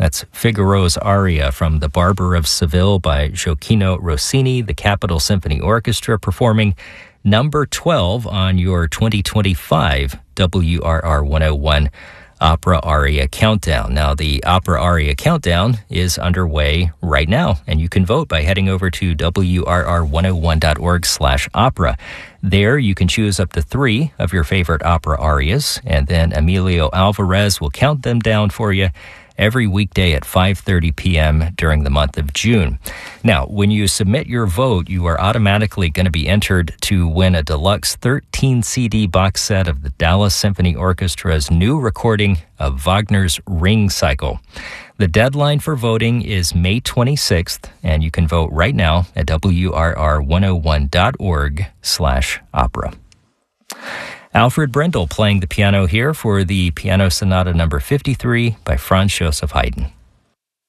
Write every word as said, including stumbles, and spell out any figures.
That's Figaro's aria from The Barber of Seville by Gioacchino Rossini, the Capitol Symphony Orchestra, performing number twelve on your twenty twenty-five W R R one oh one Opera Aria Countdown. Now, the Opera Aria Countdown is underway right now, and you can vote by heading over to W R R one oh one dot org slash opera. There, you can choose up to three of your favorite opera arias, and then Emilio Alvarez will count them down for you every weekday at five thirty p.m. during the month of June. Now, when you submit your vote, you are automatically going to be entered to win a deluxe thirteen C D box set of the Dallas Symphony Orchestra's new recording of Wagner's Ring Cycle. The deadline for voting is May twenty-sixth, and you can vote right now at W R R one oh one dot org slash opera. Alfred Brendel playing the piano here for the Piano Sonata number fifty-three by Franz Joseph Haydn.